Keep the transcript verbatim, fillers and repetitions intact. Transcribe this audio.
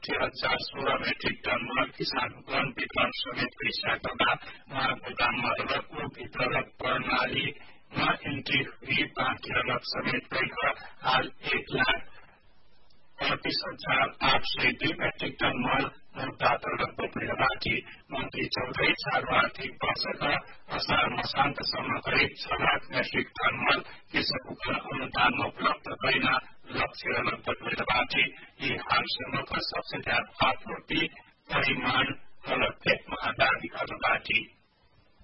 छ हजार सोह्र मेट्रिक टन मल किसान उपकरण वितरण समेत भइसकेका उहाँको दाममा रगतको वितरक प्रणालीमा इन्ट्री फी बाँकी रगत समेत गरेर हाल एक लाख अडतिस हजार आठ सय दुई मेट्रिक टन मल मुद्दात रगतको पिँढबाटी मन्त्री चौधरी चालु आर्थिक वर्षका असार मसान्तसम्म करिब छ लाख मेट्रिक टन मल कृषक उपकरण अनुदानमा उपलब्ध गरिन लक्ष्य रगतको पिँढबाटी यी हालसम्मका सब्सिडी आपूर्ति परिमाण गलत पेटमा दावी गर्नबाटी